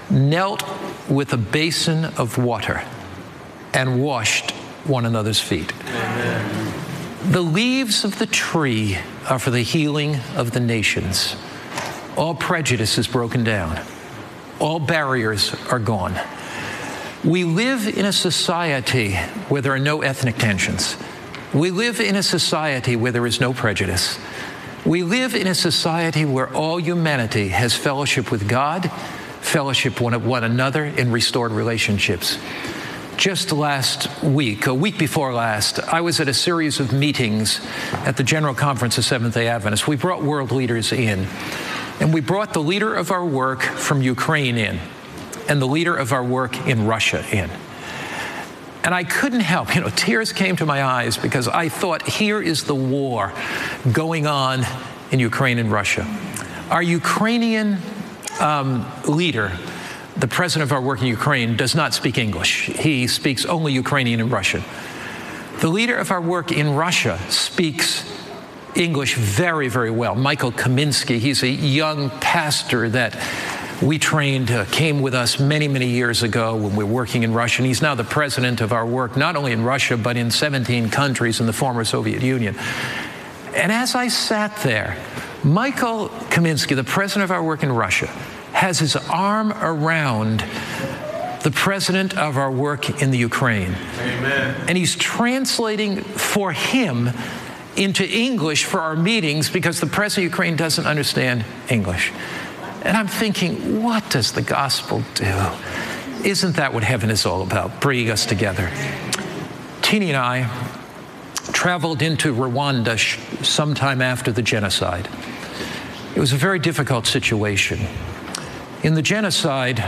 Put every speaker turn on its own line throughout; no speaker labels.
knelt with a basin of water and washed one another's feet. Amen. The leaves of the tree are for the healing of the nations. All prejudice is broken down. All barriers are gone. We live in a society where there are no ethnic tensions. We live in a society where there is no prejudice. We live in a society where all humanity has fellowship with God, fellowship with one another in restored relationships. Just last week, a week before last, I was at a series of meetings at the General Conference of Seventh-day Adventists. We brought world leaders in, and we brought the leader of our work from Ukraine in, and the leader of our work in Russia in. And I couldn't help, tears came to my eyes because I thought, here is the war going on in Ukraine and Russia. Our Ukrainian leader, the president of our work in Ukraine, does not speak English. He speaks only Ukrainian and Russian. The leader of our work in Russia speaks English very, very well. Michael Kaminsky, he's a young pastor that we trained, came with us many, many years ago when we were working in Russia. And he's now the president of our work, not only in Russia, but in 17 countries in the former Soviet Union. And as I sat there, Michael Kaminsky, the president of our work in Russia, has his arm around the president of our work in the Ukraine. Amen. And he's translating for him into English for our meetings because the president of Ukraine doesn't understand English. And I'm thinking, what does the gospel do? Isn't that what heaven is all about, bringing us together? Teeny and I traveled into Rwanda sometime after the genocide. It was a very difficult situation. In the genocide,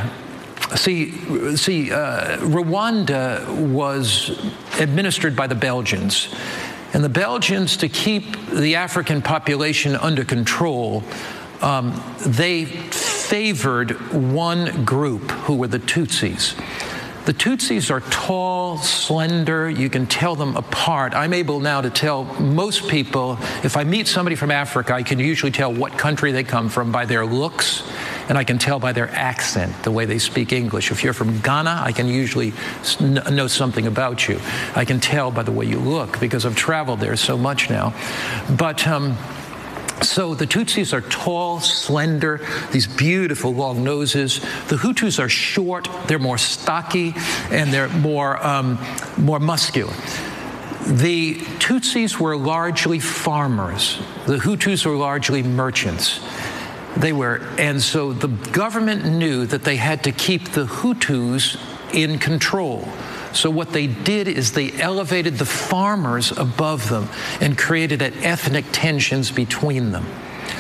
Rwanda was administered by the Belgians. And the Belgians, to keep the African population under control, they favored one group, who were the Tutsis. The Tutsis are tall, slender. You can tell them apart. I'm able now to tell most people, if I meet somebody from Africa, I can usually tell what country they come from by their looks, and I can tell by their accent, the way they speak English. If you're from Ghana, I can usually know something about you. I can tell by the way you look, because I've traveled there so much now. But so the Tutsis are tall, slender, these beautiful long noses. The Hutus are short, they're more stocky, and they're more muscular. The Tutsis were largely farmers. The Hutus were largely merchants. And so the government knew that they had to keep the Hutus in control. So what they did is they elevated the farmers above them and created ethnic tensions between them.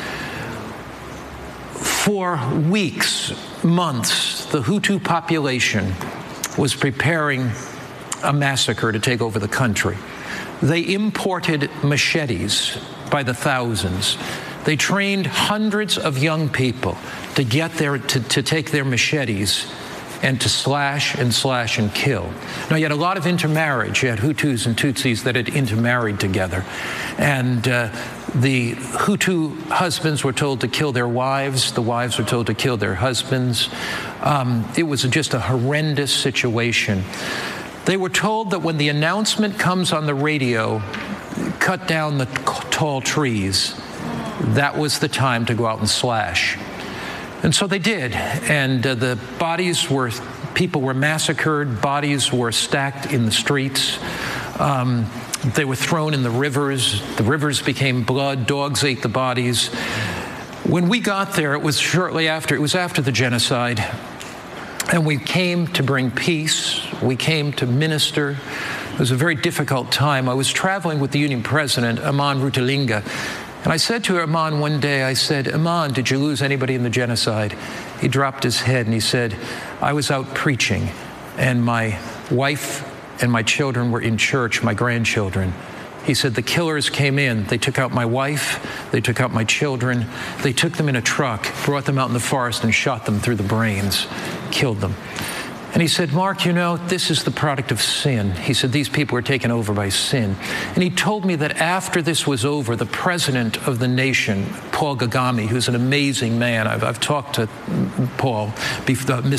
For weeks, months, the Hutu population was preparing a massacre to take over the country. They imported machetes by the thousands. They trained hundreds of young people to get there to take their machetes and to slash and kill. Now, you had a lot of intermarriage. You had Hutus and Tutsis that had intermarried together. And the Hutu husbands were told to kill their wives. The wives were told to kill their husbands. It was just a horrendous situation. They were told that when the announcement comes on the radio, cut down the tall trees, that was the time to go out and slash. And so they did, and people were massacred, bodies were stacked in the streets, they were thrown in the rivers became blood, dogs ate the bodies. When we got there, it was after the genocide, and we came to bring peace, we came to minister. It was a very difficult time. I was traveling with the Union President, Aman Rutalinga, and I said to Aman one day, I said, Aman, did you lose anybody in the genocide? He dropped his head and he said, I was out preaching, and my wife and my children were in church, my grandchildren. He said, the killers came in. They took out my wife. They took out my children. They took them in a truck, brought them out in the forest, and shot them through the brains, killed them. And he said, Mark, this is the product of sin. He said, these people were taken over by sin. And he told me that after this was over, the president of the nation, Paul Kagame, who's an amazing man, I've talked to Paul,